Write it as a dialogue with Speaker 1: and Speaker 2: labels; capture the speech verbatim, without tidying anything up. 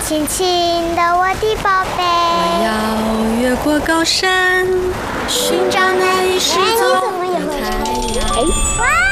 Speaker 1: 轻轻的我的宝贝。
Speaker 2: 我要越过高山，寻找那一失踪的太阳。
Speaker 1: 哇！